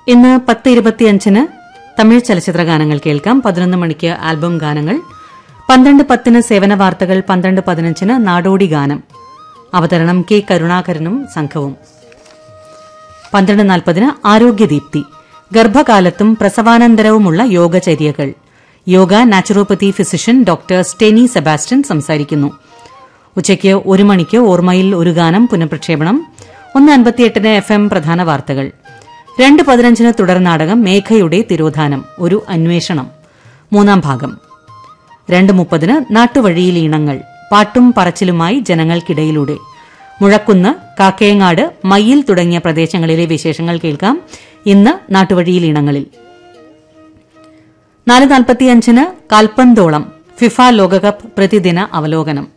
ഇന്ന് 10:25 തമിഴ് ചലച്ചിത്ര ഗാനങ്ങൾ കേൾക്കാം. 11 മണിക്ക് ആൽബം ഗാനങ്ങൾ, 12:10 സേവന വാർത്തകൾ, 12:15 നാടോടി ഗാനം. അവതരണം കെ കരുണാകരനും സംഘവും. 12:40 ആരോഗ്യദീപ്തി, ഗർഭകാലത്തും പ്രസവാനന്തരവുമുള്ള യോഗചര്യകൾ. Yoga naturopathy physician doctor Steny Sebastian സംസാരിക്കുന്നു. ഉച്ചയ്ക്ക് 1 മണിക്ക് ഓർമ്മയിൽ ഒരു ഗാനം പുനഃപ്രക്ഷേപണം. 1:58 FM പ്രധാന വാർത്തകൾ. 2:15 തുടർ നാടകം മേഘയുടെ തിരോധാനം, ഒരു അന്വേഷണം, 3-ാം ഭാഗം. 2:30 നാട്ടുവഴിയിൽ ഈണങ്ങൾ, പാട്ടും പറച്ചിലുമായി ജനങ്ങൾക്കിടയിലൂടെ. മുഴക്കുന്ന്, കാക്കയങ്ങാട്, മയ്യിൽ തുടങ്ങിയ പ്രദേശങ്ങളിലെ വിശേഷങ്ങൾ കേൾക്കാം ഇന്ന് നാട്ടുവഴിയിൽ ഈണങ്ങളിൽ. 4:45 കാൽപന്തോളം, ഫിഫ ലോകകപ്പ് പ്രതിദിന അവലോകനം.